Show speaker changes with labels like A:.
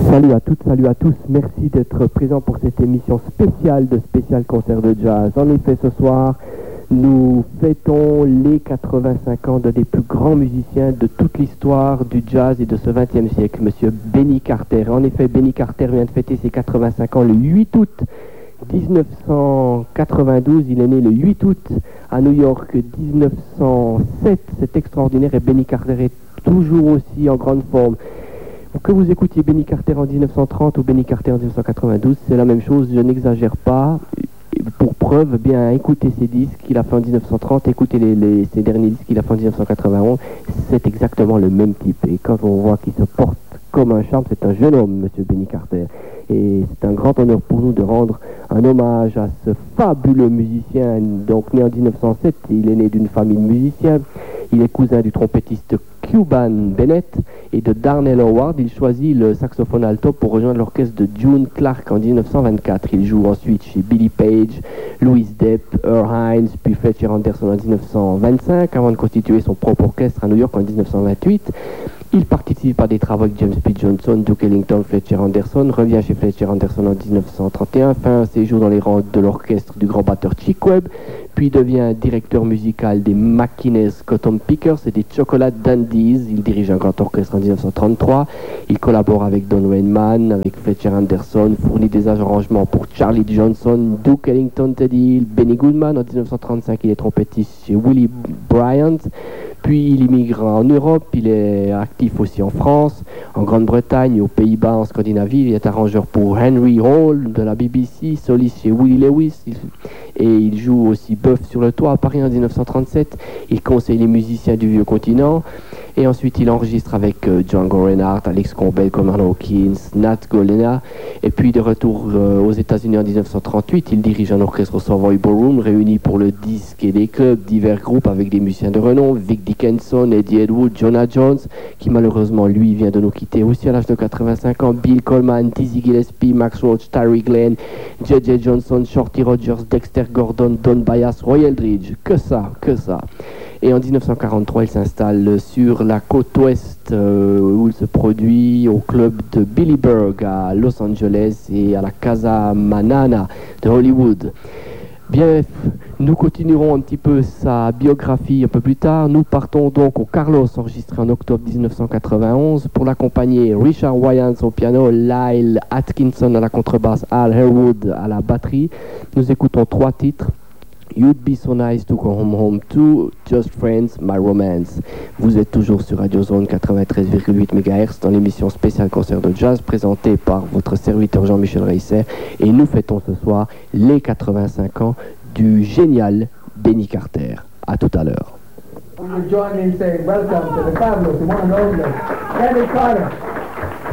A: Salut à toutes, salut à tous, merci d'être présents pour cette émission spéciale de Spécial Concert de Jazz. En effet, ce soir, nous fêtons les 85 ans d'un des plus grands musiciens de toute l'histoire du jazz et de ce 20e siècle, monsieur Benny Carter. En effet, Benny Carter vient de fêter ses 85 ans le 8 août 1992. Il est né le 8 août à New York 1907. C'est extraordinaire et Benny Carter est toujours aussi en grande forme. Que vous écoutiez Benny Carter en 1930 ou Benny Carter en 1992, c'est la même chose, je n'exagère pas. Pour preuve, bien écoutez ses disques qu'il a fait en 1930, écoutez ses derniers disques qu'il a fait en 1991, c'est exactement le même type. Et quand on voit qu'il se porte comme un charme, c'est un jeune homme, monsieur Benny Carter. Et c'est un grand honneur pour nous de rendre un hommage à ce fabuleux musicien. Donc né en 1907, il est né d'une famille de musiciens. Il est cousin du trompettiste Cuban Bennett et de Darnell Howard. Il choisit le saxophone alto pour rejoindre l'orchestre de June Clark en 1924. Il joue ensuite chez Billy Page, Louis Depp, Earl Hines, puis Fletcher Henderson en 1925, avant de constituer son propre orchestre à New York en 1928. Il participe à des travaux avec James P. Johnson, Duke Ellington, Fletcher Henderson, revient chez Fletcher Henderson en 1931, fait un séjour dans les rangs de l'orchestre du grand batteur Chick Webb, puis devient directeur musical des McInnes Cotton Pickers et des Chocolate Dandies. Il dirige un grand orchestre en 1933. Il collabore avec Don Weinman, avec Fletcher Henderson, fournit des arrangements pour Charlie Johnson, Duke Ellington, Teddy Hill, Benny Goodman. En 1935, il est trompettiste chez Willie Bryant. Puis il immigre en Europe, il est actif aussi en France, en Grande-Bretagne, aux Pays-Bas, en Scandinavie. Il est arrangeur pour Henry Hall de la BBC, soliste chez Willie Lewis, et il joue aussi Bœuf sur le toit à Paris en 1937. Il conseille les musiciens du vieux continent. Et ensuite, il enregistre avec Django Reinhardt, Alex Combel, Coleman Hawkins, Nat Golena. Et puis, de retour aux États-Unis en 1938, il dirige un orchestre au Savoy Ballroom, réuni pour le disque et des clubs, divers groupes avec des musiciens de renom, Vic Dickinson, Eddie Edwood, Jonah Jones, qui malheureusement, lui, vient de nous quitter aussi à l'âge de 85 ans, Bill Coleman, Dizzy Gillespie, Max Roach, Tyree Glenn, J.J. Johnson, Shorty Rogers, Dexter Gordon, Don Byas, Roy Eldridge. Que ça, que ça. Et en 1943, il s'installe sur la côte ouest où il se produit au club de Billy Berg à Los Angeles et à la Casa Manana de Hollywood. Bien, nous continuerons un petit peu sa biographie un peu plus tard. Nous partons donc au Carlos, enregistré en octobre 1991. Pour l'accompagner, Richard Wyans au piano, Lyle Atkinson à la contrebasse, Al Harewood à la batterie. Nous écoutons 3 titres. You'd Be So Nice to Come Home To, Just Friends, My Romance. Vous êtes toujours sur Radio Zone 93,8 MHz dans l'émission spéciale concert de jazz présentée par votre serviteur Jean-Michel Reisser. Et nous fêtons ce soir les 85 ans du génial Benny Carter. À tout à l'heure.
B: Will you join me in saying welcome to the fabulous and one and only Benny Carter.